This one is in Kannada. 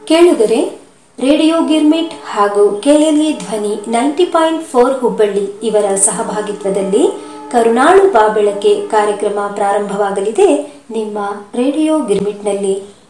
ಕೇಳುಗರೆ, ರೇಡಿಯೋ ಗಿರ್ಮಿಟ್ ಹಾಗೂ ಕೆಎಲ್ಇ ಧ್ವನಿ 90.4 ಹುಬ್ಬಳ್ಳಿ ಇವರ ಸಹಭಾಗಿತ್ವದಲ್ಲಿ ಕರುನಾಳು ಬಾಬೆಳಕೆ ಕಾರ್ಯಕ್ರಮ ಪ್ರಾರಂಭವಾಗಲಿದೆ. ನಿಮ್ಮ ರೇಡಿಯೋ ಗಿರ್ಮಿಟ್ನಲ್ಲಿ